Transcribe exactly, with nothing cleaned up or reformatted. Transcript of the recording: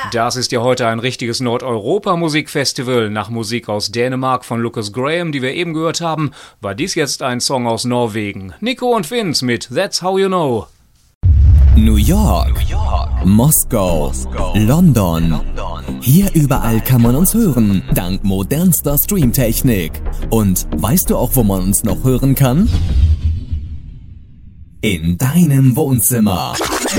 Das ist ja heute ein richtiges Nordeuropa-Musikfestival. Nach Musik aus Dänemark von Lucas Graham, die wir eben gehört haben, war dies jetzt ein Song aus Norwegen. Nico und Vince mit That's How You Know. New York, New York. Moskau, Moskau. London. London. Hier überall kann man uns hören, dank modernster Streamtechnik. Und weißt du auch, wo man uns noch hören kann? In deinem Wohnzimmer.